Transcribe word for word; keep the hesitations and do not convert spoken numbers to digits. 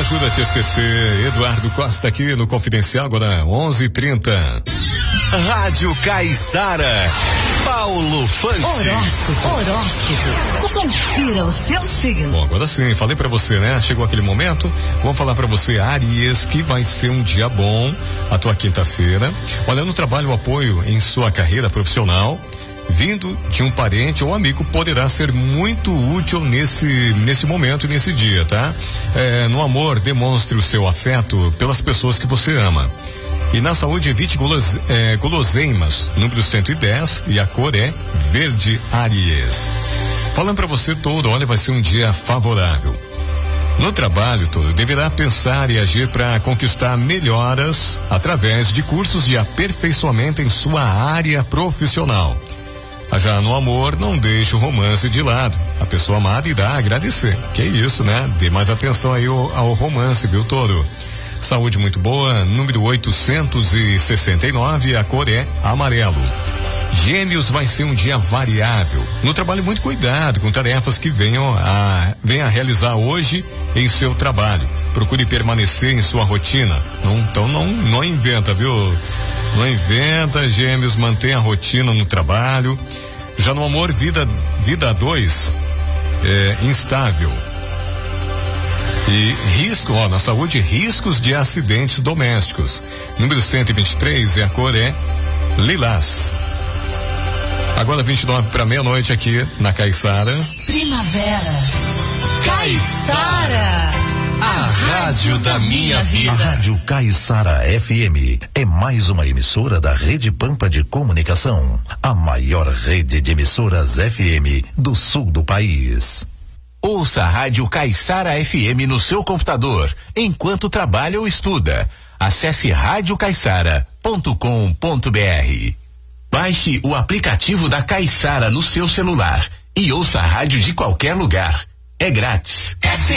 ajuda a te esquecer. Eduardo Costa aqui no Confidencial, agora onze e trinta. Rádio Caiçara, Paulo Fante. Horóscopo, horóscopo. Confira o seu signo. Bom, agora sim, falei pra você, né? Chegou aquele momento, vou falar pra você, Áries, que vai ser um dia bom, a tua quinta-feira. Olha, no trabalho, o apoio em sua carreira profissional, vindo de um parente ou amigo, poderá ser muito útil nesse, nesse momento e nesse dia, tá? É, no amor, demonstre o seu afeto pelas pessoas que você ama. E na saúde, evite gulos, é, guloseimas, número cento e dez, e a cor é verde Áries. Falando pra você todo, olha, vai ser um dia favorável. No trabalho todo, deverá pensar e agir para conquistar melhoras através de cursos de aperfeiçoamento em sua área profissional. Já no amor, não deixe o romance de lado. A pessoa amada irá agradecer. Que isso, né? Dê mais atenção aí ao, ao romance, viu, todo? Saúde muito boa, número oitocentos e sessenta e nove, a cor é amarelo. Gêmeos, vai ser um dia variável. No trabalho, muito cuidado com tarefas que venham a, venha a realizar hoje em seu trabalho. Procure permanecer em sua rotina. Não, então não, não inventa, viu? Não inventa, Gêmeos, mantenha a rotina no trabalho. Já no amor, vida, vida a dois, é instável. E risco, ó, na saúde, riscos de acidentes domésticos. Número cento e vinte e três, e a cor é lilás. Agora vinte e nove para meia-noite aqui na Caiçara. Primavera. Caiçara. A rádio da minha vida. A Rádio Caiçara F M é mais uma emissora da Rede Pampa de Comunicação, a maior rede de emissoras F M do sul do país. Ouça a Rádio Caiçara F M no seu computador, enquanto trabalha ou estuda. Acesse rádio caiçara ponto com ponto br. Baixe o aplicativo da Caiçara no seu celular e ouça a rádio de qualquer lugar. É grátis.